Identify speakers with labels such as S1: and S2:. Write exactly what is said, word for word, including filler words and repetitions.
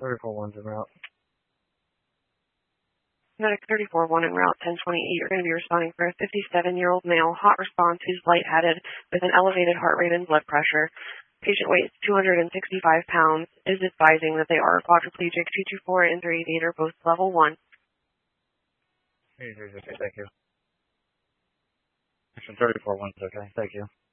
S1: thirty-four one's en route.
S2: Medic thirty-four one en route, ten twenty-eight. You're going to be responding for a fifty-seven-year-old male, hot response, who's lightheaded with an elevated heart rate and blood pressure. Patient weighs two hundred sixty-five pounds, is advising that they are quadriplegic. two two four and three eighty-eight are both level one.
S1: Okay, thank you. Action thirty-four one's okay, thank you.